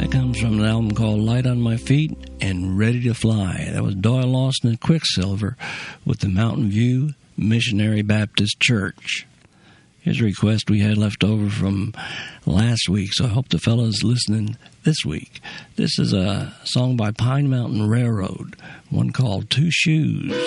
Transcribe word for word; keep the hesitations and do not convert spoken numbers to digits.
That comes from an album called Light on My Feet and Ready to Fly. That was Doyle Lawson and Quicksilver with the Mountain View Missionary Baptist Church. Here's a request we had left over from last week, so I hope the fellas listening this week. This is a song by Pine Mountain Railroad, one called Two Shoes.